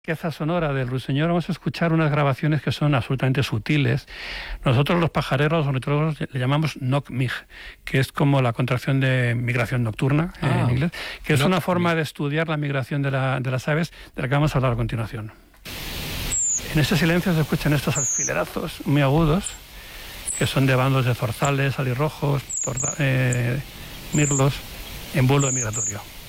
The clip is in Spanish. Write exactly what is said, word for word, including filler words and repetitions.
riqueza sonora del ruiseñor, vamos a escuchar unas grabaciones que son absolutamente sutiles. Nosotros los pajareros, los ornitólogos, le llamamos Nok-mig, que es como la contracción de migración nocturna ah, en inglés, que es una forma de estudiar la migración de, la, de las aves, de la que vamos a hablar a continuación. En ese silencio se escuchan estos alfilerazos muy agudos, que son de bandos de zorzales, alirrojos, torda, eh, mirlos, en vuelo migratorio.